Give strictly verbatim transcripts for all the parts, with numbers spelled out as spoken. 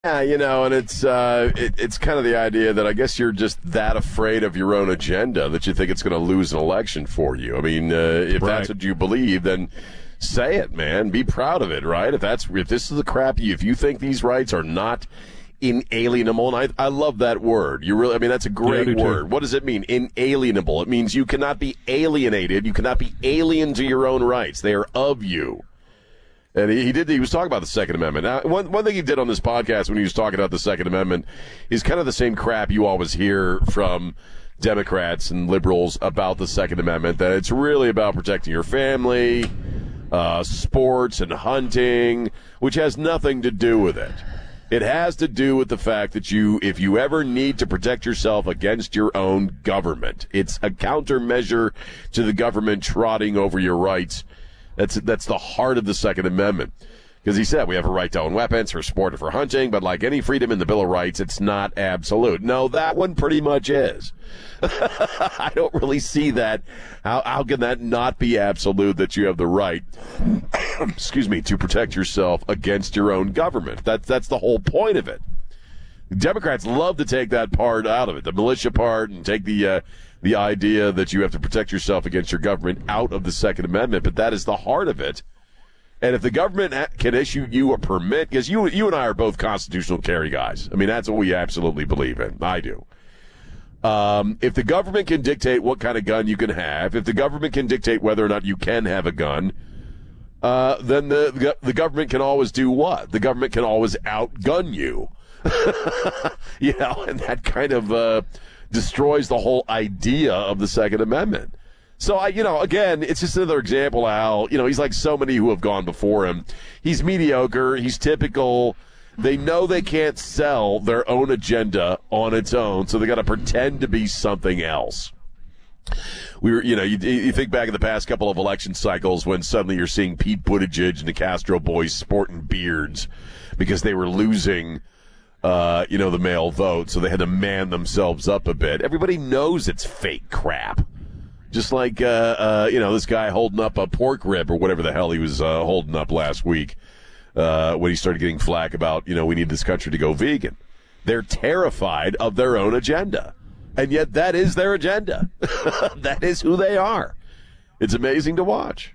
Yeah, you know, and it's uh, it, it's kind of the idea that I guess you're just that afraid of your own agenda that you think it's going to lose an election for you. I mean, uh, if Right. that's what you believe, then say it, man. Be proud of it, right? If that's if this is the crap, you, if you think these rights are not inalienable, and I I love that word. You really, I mean, that's a great Yeah, I do word. too. What does it mean? Inalienable. It means you cannot be alienated. You cannot be alien to your own rights. They are of you. And he, he did. He was talking about the Second Amendment. Now, one one thing he did on this podcast when he was talking about the Second Amendment is kind of the same crap you always hear from Democrats and liberals about the Second Amendment. That it's really about protecting your family, uh, sports, and hunting, which has nothing to do with it. It has to do with the fact that you, if you ever need to protect yourself against your own government, it's a countermeasure to the government trotting over your rights. That's that's the heart of the Second Amendment. Because he said we have a right to own weapons for sport or for hunting, but like any freedom in the Bill of Rights, it's not absolute. No, that one pretty much is. I don't really see that. How, how can that not be absolute, that you have the right, excuse me, to protect yourself against your own government? That, that's the whole point of it. Democrats love to take that part out of it, the militia part, and take the uh, the idea that you have to protect yourself against your government out of the Second Amendment. But that is the heart of it. And if the government can issue you a permit, because you you and I are both constitutional carry guys. I mean, that's what we absolutely believe in. I do. Um, if the government can dictate what kind of gun you can have, if the government can dictate whether or not you can have a gun, uh, then the the government can always do what? The government can always outgun you. You know, and that kind of uh, destroys the whole idea of the Second Amendment. So, I, you know, again, it's just another example of how, you know, he's like so many who have gone before him. He's mediocre. He's typical. They know they can't sell their own agenda on its own, so they got to pretend to be something else. We were, you know, you, you think back in the past couple of election cycles when suddenly you're seeing Pete Buttigieg and the Castro boys sporting beards because they were losing, uh, you know, the male vote, so they had to man themselves up a bit. Everybody knows it's fake crap. Just like, uh, uh, you know, this guy holding up a pork rib or whatever the hell he was uh, holding up last week uh, when he started getting flack about, you know, we need this country to go vegan. They're terrified of their own agenda. And yet that is their agenda. That is who they are. It's amazing to watch.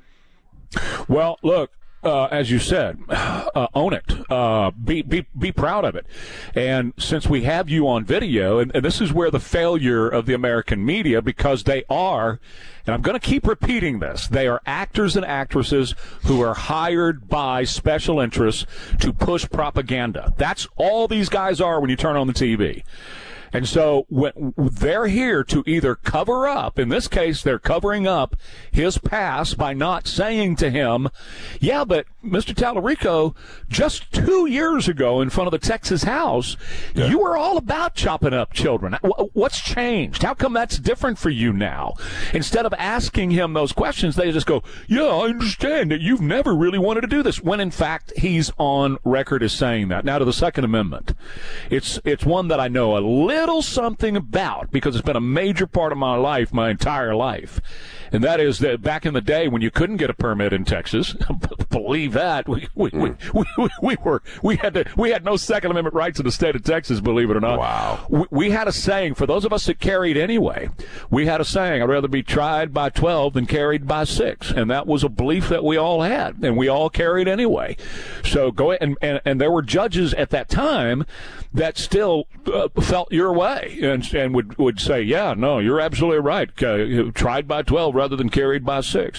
Well, look, uh, as you said, uh, own it. Uh, be, be, be proud of it. And since we have you on video, and, and this is where the failure of the American media, because they are, and I'm going to keep repeating this, they are actors and actresses who are hired by special interests to push propaganda. That's all these guys are when you turn on the T V. And so when they're here to either cover up, in this case, they're covering up his past by not saying to him, yeah, but Mister Tallarico, just two years ago in front of the Texas House, yeah. you were all about chopping up children. What's changed? How come that's different for you now? Instead of asking him those questions, they just go, yeah, I understand that you've never really wanted to do this, when in fact he's on record as saying that. Now to the Second Amendment. It's, it's one that I know a little little something about, because it's been a major part of my life, my entire life. And that is that back in the day when you couldn't get a permit in Texas, believe that, we we, we, we, we were we had to, we had no Second Amendment rights in the state of Texas, believe it or not. Wow. We, we had a saying, for those of us that carried anyway, we had a saying, I'd rather be tried by twelve than carried by six. And that was a belief that we all had, and we all carried anyway. So go and and, and there were judges at that time that still uh, felt your way and and would would say, yeah, no, you're absolutely right. Uh, tried by twelve rather than carried by six.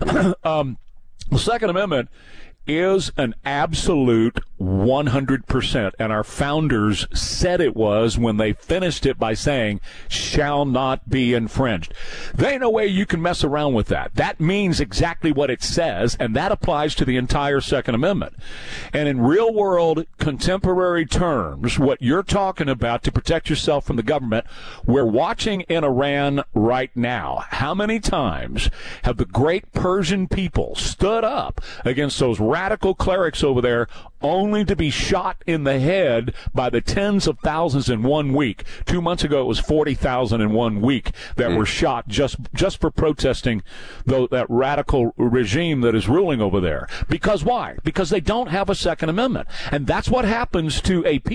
um, the Second Amendment is an absolute one hundred percent, and our founders said it was when they finished it by saying, shall not be infringed. There ain't no way you can mess around with that. That means exactly what it says, and that applies to the entire Second Amendment. And in real-world, contemporary terms, what you're talking about to protect yourself from the government, we're watching in Iran right now. How many times have the great Persian people stood up against those radical clerics over there, only to be shot in the head by the tens of thousands in one week? Two months ago, it was forty thousand in one week that mm. were shot just just for protesting the, that radical regime that is ruling over there. Because why? Because they don't have a Second Amendment. And that's what happens to a people